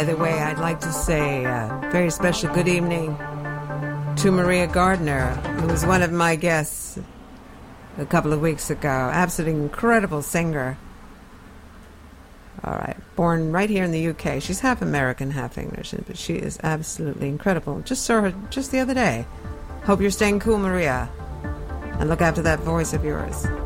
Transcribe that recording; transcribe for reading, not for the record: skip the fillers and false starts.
By the way, I'd like to say a very special good evening to Maria Gardner, who was one of my guests a couple of weeks ago. Absolutely incredible singer. All right, born right here in the UK. She's half American, half English, but she is absolutely incredible. Just saw her just the other day. Hope you're staying cool, Maria, and look after that voice of yours.